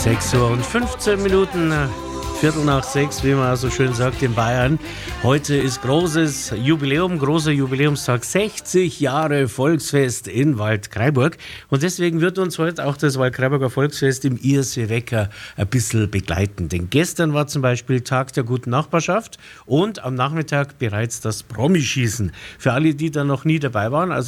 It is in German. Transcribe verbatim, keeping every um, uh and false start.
sechs Uhr und fünfzehn Minuten, Viertel nach sechs, wie man so schön sagt in Bayern. Heute ist großes Jubiläum, großer Jubiläumstag, sechzig Jahre Volksfest in Waldkraiburg. Und deswegen wird uns heute auch das Waldkraiburger Volksfest im I S W Wecker ein bisschen begleiten. Denn gestern war zum Beispiel Tag der guten Nachbarschaft und am Nachmittag bereits das Promischießen. Für alle, die da noch nie dabei waren, also